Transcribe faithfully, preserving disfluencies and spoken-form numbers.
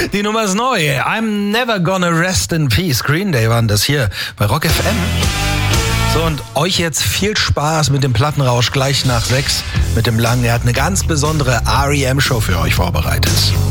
Die Nummer ist neu. I'm never gonna rest in peace. Green Day waren das hier bei Rock F M. So, und euch jetzt viel Spaß mit dem Plattenrausch gleich nach sechs mit dem Langen. Er hat eine ganz besondere R E M-Show für euch vorbereitet.